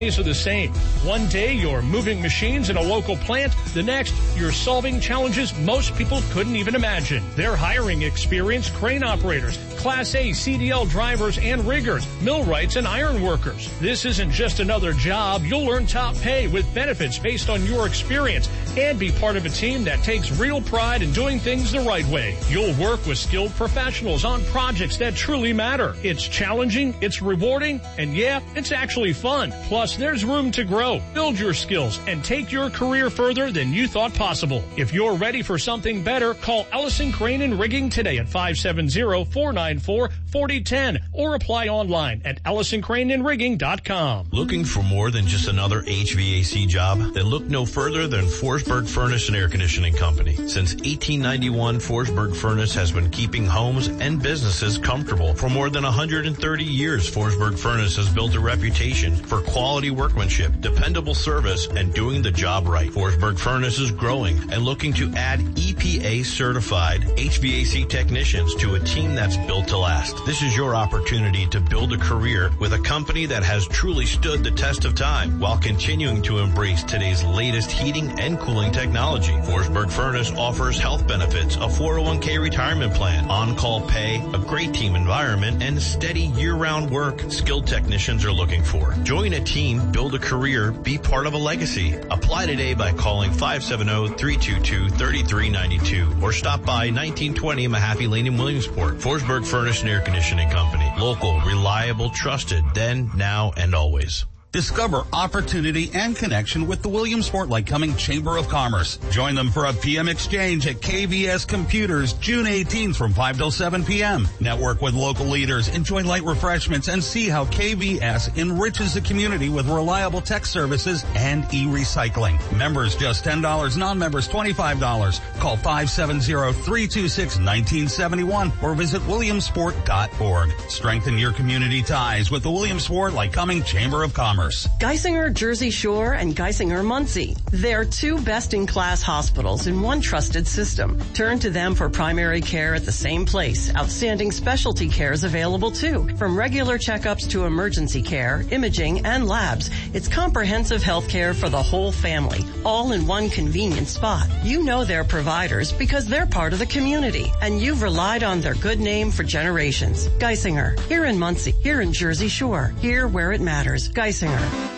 Days are the same. One day you're moving machines in a local plant. The next, you're solving challenges most people couldn't even imagine. They're hiring experienced crane operators, Class A CDL drivers and riggers, millwrights and iron workers. This isn't just another job. You'll earn top pay with benefits based on your experience and be part of a team that takes real pride in doing things the right way. You'll work with skilled professionals on projects that truly matter. It's challenging, it's rewarding, and yeah, it's actually fun. Plus, there's room to grow, build your skills, and take your career further than you thought possible. If you're ready for something better, call Ellison Crane and Rigging today at 570-494-4010 or apply online at EllisonCraneandRigging.com. Looking for more than just another HVAC job? Then look no further than Forsberg Furnace and Air Conditioning Company. Since 1891, Forsberg Furnace has been keeping homes and businesses comfortable. For more than 130 years, Forsberg Furnace has built a reputation for quality workmanship, dependable service, and doing the job right. Forsberg Furnace is growing and looking to add EPA certified HVAC technicians to a team that's built to last. This is your opportunity to build a career with a company that has truly stood the test of time while continuing to embrace today's latest heating and cooling technology. Forsberg Furnace offers health benefits, a 401k retirement plan, on-call pay, a great team environment, and steady year-round work skilled technicians are looking for. Join a team, build a career, be part of a legacy. Apply today by calling 570-322-3392 or stop by 1920 Mahaffey Lane in Williamsport. Forsberg Furnace and Air Conditioning Company. Local, reliable, trusted, then, now, and always. Discover opportunity and connection with the Williamsport Lycoming Chamber of Commerce. Join them for a PM exchange at KVS Computers June 18th from 5 till 7 p.m. Network with local leaders, enjoy light refreshments, and see how KVS enriches the community with reliable tech services and e-recycling. Members just $10, non-members $25. Call 570-326-1971 or visit williamsport.org. Strengthen your community ties with the Williamsport Lycoming Chamber of Commerce. Geisinger Jersey Shore and Geisinger Muncie. They're two best-in-class hospitals in one trusted system. Turn to them for primary care at the same place. Outstanding specialty care is available too. From regular checkups to emergency care, imaging, and labs, it's comprehensive health care for the whole family, all in one convenient spot. You know their providers because they're part of the community, and you've relied on their good name for generations. Geisinger, here in Muncie, here in Jersey Shore, here where it matters. Geisinger.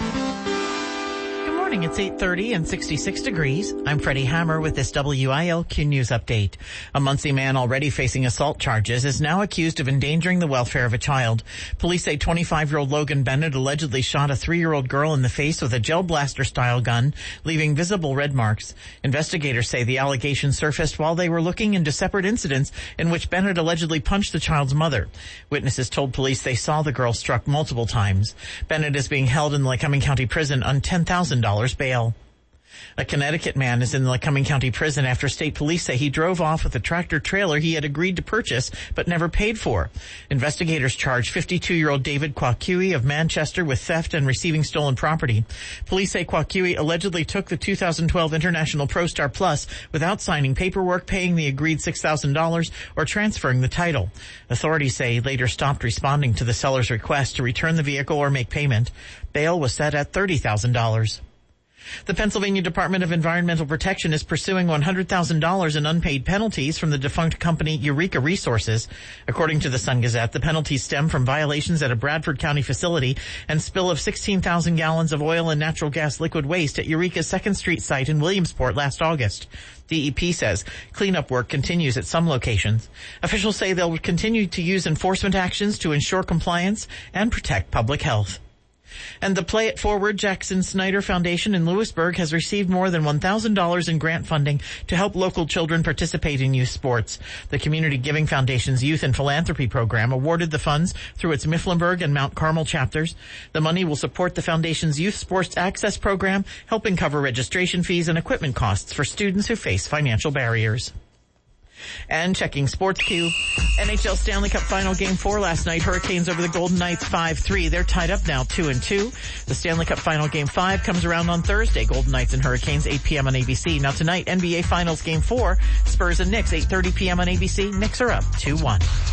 Good morning. It's 8:30 and 66 degrees. I'm Freddie Hammer with this WILQ News Update. A Muncie man already facing assault charges is now accused of endangering the welfare of a child. Police say 25-year-old Logan Bennett allegedly shot a 3-year-old girl in the face with a gel blaster-style gun, leaving visible red marks. Investigators say the allegations surfaced while they were looking into separate incidents in which Bennett allegedly punched the child's mother. Witnesses told police they saw the girl struck multiple times. Bennett is being held in the Lycoming County Prison on $10,000 bail. A Connecticut man is in the Lycoming County Prison after state police say he drove off with a tractor trailer he had agreed to purchase but never paid for. Investigators charge 52-year-old David Kwakui of Manchester with theft and receiving stolen property. Police say Kwakui allegedly took the 2012 International ProStar Plus without signing paperwork, paying the agreed $6,000, or transferring the title. Authorities say he later stopped responding to the seller's request to return the vehicle or make payment. Bail was set at $30,000. The Pennsylvania Department of Environmental Protection is pursuing $100,000 in unpaid penalties from the defunct company Eureka Resources. According to the Sun Gazette, the penalties stem from violations at a Bradford County facility and spill of 16,000 gallons of oil and natural gas liquid waste at Eureka's 2nd Street site in Williamsport last August. DEP says cleanup work continues at some locations. Officials say they'll continue to use enforcement actions to ensure compliance and protect public health. And the Play It Forward Jackson Snyder Foundation in Lewisburg has received more than $1,000 in grant funding to help local children participate in youth sports. The Community Giving Foundation's Youth and Philanthropy Program awarded the funds through its Mifflinburg and Mount Carmel chapters. The money will support the foundation's Youth Sports Access Program, helping cover registration fees and equipment costs for students who face financial barriers. And checking Sports Q, NHL Stanley Cup Final Game 4 last night. Hurricanes over the Golden Knights 5-3. They're tied up now 2-2. The Stanley Cup Final Game 5 comes around on Thursday. Golden Knights and Hurricanes 8 p.m. on ABC. Now tonight, NBA Finals Game 4, Spurs and Knicks 8:30 p.m. on ABC. Knicks are up 2-1.